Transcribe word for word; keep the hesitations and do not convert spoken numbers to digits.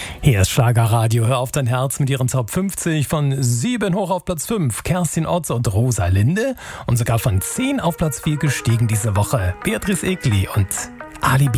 Hier ist Schlagerradio. Hör auf dein Herz mit ihren Top fünfzig. Von sieben hoch auf Platz fünf. Kerstin Ott und Rosalinde. Und sogar von zehn auf Platz vier gestiegen diese Woche. Beatrice Egli und Alibi.